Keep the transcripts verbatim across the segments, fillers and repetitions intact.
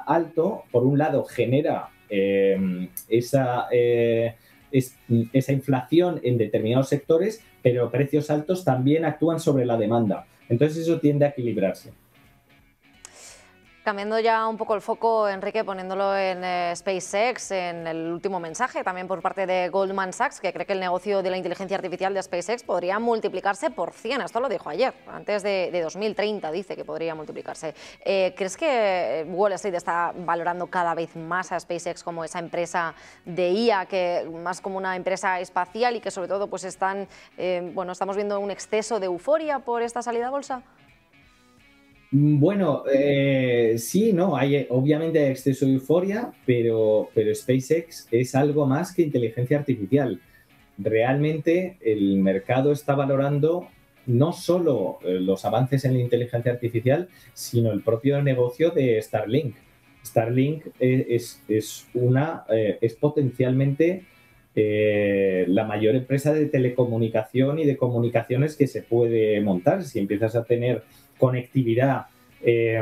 alto, por un lado genera eh, esa, eh, es, esa inflación en determinados sectores, pero precios altos también actúan sobre la demanda. Entonces eso tiende a equilibrarse. Cambiando ya un poco el foco, Enrique, poniéndolo en eh, SpaceX, en el último mensaje también por parte de Goldman Sachs, que cree que el negocio de la inteligencia artificial de SpaceX podría multiplicarse por cien. Esto lo dijo ayer, antes de, de dos mil treinta dice que podría multiplicarse. Eh, ¿Crees que Wall Street está valorando cada vez más a SpaceX como esa empresa de I A, que más como una empresa espacial y que sobre todo pues están, eh, bueno, estamos viendo un exceso de euforia por esta salida a bolsa? Bueno, eh, sí, no, hay obviamente hay exceso de euforia, pero, pero SpaceX es algo más que inteligencia artificial. Realmente el mercado está valorando no solo eh, los avances en la inteligencia artificial, sino el propio negocio de Starlink. Starlink es, es, es una, eh, es potencialmente eh, la mayor empresa de telecomunicación y de comunicaciones que se puede montar. Si empiezas a tener conectividad eh,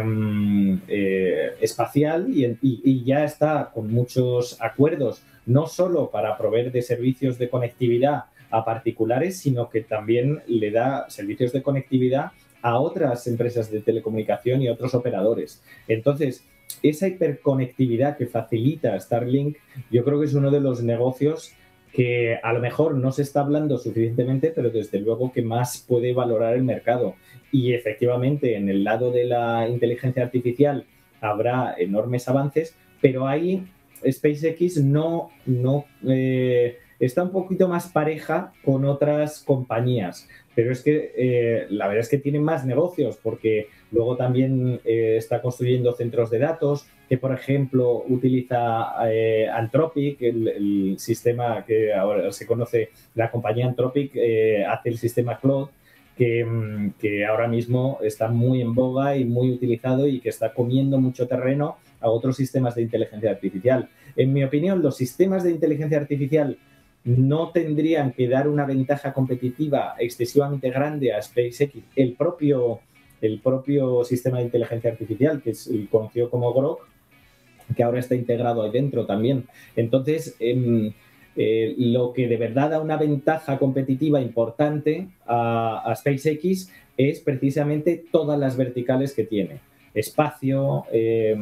eh, espacial y, y, y ya está con muchos acuerdos, no solo para proveer de servicios de conectividad a particulares, sino que también le da servicios de conectividad a otras empresas de telecomunicación y a otros operadores. Entonces, esa hiperconectividad que facilita Starlink, yo creo que es uno de los negocios que a lo mejor no se está hablando suficientemente, pero desde luego que más puede valorar el mercado. Y efectivamente, en el lado de la inteligencia artificial habrá enormes avances, pero ahí SpaceX no, no eh, está un poquito más pareja con otras compañías. Pero es que eh, la verdad es que tienen más negocios, porque luego también eh, está construyendo centros de datos, que por ejemplo utiliza eh, Anthropic, el, el sistema que ahora se conoce, la compañía Anthropic eh, hace el sistema Claude, que, que ahora mismo está muy en boga y muy utilizado y que está comiendo mucho terreno a otros sistemas de inteligencia artificial. En mi opinión, los sistemas de inteligencia artificial no tendrían que dar una ventaja competitiva excesivamente grande a SpaceX. El propio, el propio sistema de inteligencia artificial, que es el conocido como Grok, que ahora está integrado ahí dentro también. Entonces, eh, eh, lo que de verdad da una ventaja competitiva importante a, a SpaceX es precisamente todas las verticales que tiene. Espacio, eh,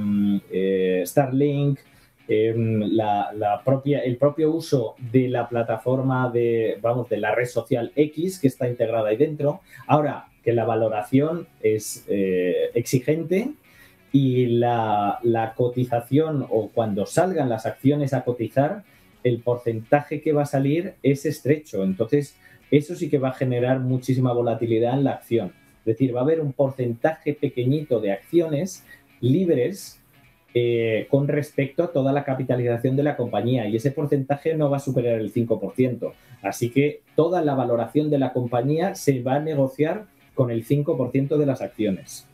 eh, Starlink, Eh, la, la propia, el propio uso de la plataforma de, vamos, de la red social X que está integrada ahí dentro. Ahora que la valoración es eh, exigente y la, la cotización o cuando salgan las acciones a cotizar, el porcentaje que va a salir es estrecho. Entonces, eso sí que va a generar muchísima volatilidad en la acción. Es decir, va a haber un porcentaje pequeñito de acciones libres Eh, con respecto a toda la capitalización de la compañía, y ese porcentaje no va a superar el cinco por ciento. Así que toda la valoración de la compañía se va a negociar con el cinco por ciento de las acciones.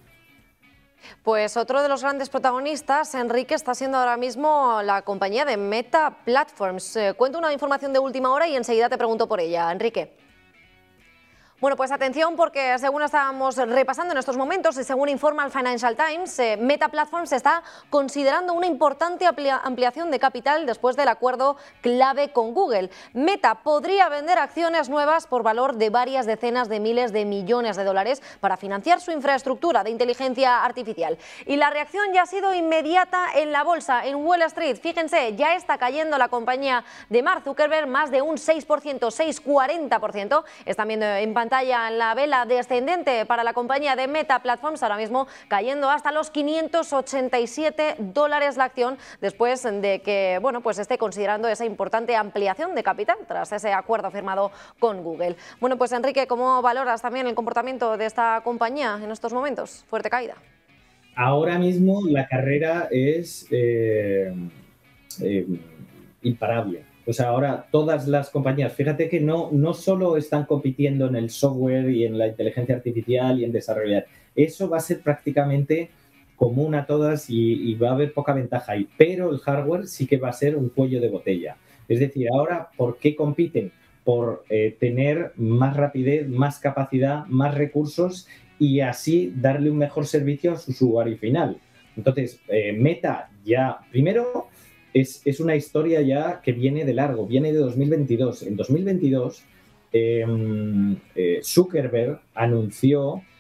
Pues otro de los grandes protagonistas, Enrique, está siendo ahora mismo la compañía de Meta Platforms. Eh, cuento una información de última hora y enseguida te pregunto por ella, Enrique. Bueno, pues atención, porque según estábamos repasando en estos momentos y según informa el Financial Times, eh, Meta Platforms está considerando una importante ampliación de capital después del acuerdo clave con Google. Meta podría vender acciones nuevas por valor de varias decenas de miles de millones de dólares para financiar su infraestructura de inteligencia artificial. Y la reacción ya ha sido inmediata en la bolsa, en Wall Street. Fíjense, ya está cayendo la compañía de Mark Zuckerberg más de un seis por ciento, seis coma cuarenta por ciento. Están viendo en pantalla en la vela descendente para la compañía de Meta Platforms, ahora mismo cayendo hasta los quinientos ochenta y siete dólares la acción, después de que, bueno, pues esté considerando esa importante ampliación de capital tras ese acuerdo firmado con Google. Bueno, pues Enrique, ¿cómo valoras también el comportamiento de esta compañía en estos momentos? Fuerte caída. Ahora mismo la carrera es eh, eh, imparable. O sea, ahora todas las compañías, fíjate que no, no solo están compitiendo en el software y en la inteligencia artificial y en desarrollar. Eso va a ser prácticamente común a todas y, y va a haber poca ventaja ahí. Pero el hardware sí que va a ser un cuello de botella. Es decir, ahora, ¿por qué compiten? Por eh, tener más rapidez, más capacidad, más recursos y así darle un mejor servicio a su usuario final. Entonces, eh, Meta ya, primero, es, es una historia ya que viene de largo, viene de dos mil veintidós. En dos mil veintidós, eh, eh, Zuckerberg anunció